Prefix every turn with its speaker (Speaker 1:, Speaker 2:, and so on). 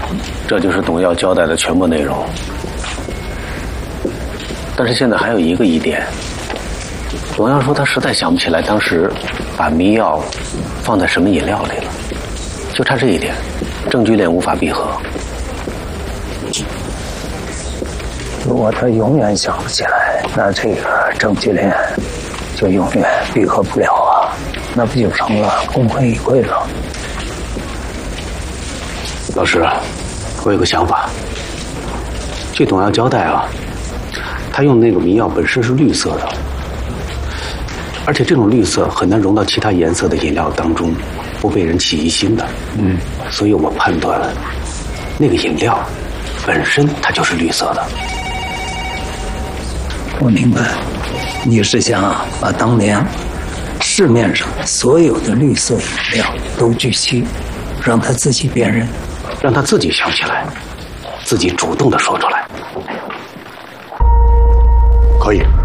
Speaker 1: 这就是董耀交代的全部内容。但是现在还有一个疑点，董耀说他实在想不起来当时把迷药放在什么饮料里了，就差这一点，证据链无法闭合。
Speaker 2: 如果他永远想不起来，那这个证据链就永远闭合不了啊，那不就成了功亏一篑了？
Speaker 1: 老师，我有个想法。据董耀交代啊，他用那个迷药本身是绿色的，而且这种绿色很难融到其他颜色的饮料当中，不被人起疑心的。所以我判断那个饮料本身它就是绿色的。
Speaker 2: 我明白，你是想把当年市面上所有的绿色饮料都聚齐，让他自己辨认，
Speaker 1: 让他自己想起来，自己主动的说出来。
Speaker 3: 可以。